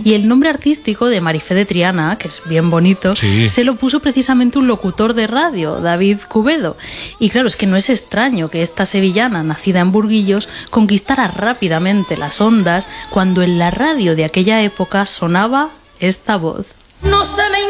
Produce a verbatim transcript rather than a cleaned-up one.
Y el nombre artístico de Marifé de Triana, que es bien bonito, sí. se lo puso precisamente un locutor de radio, David Cubedo. Y claro, es que no es extraño que esta sevillana, nacida en Burguillos, conquistara rápidamente las ondas cuando en la radio de aquella época sonaba esta voz. No se me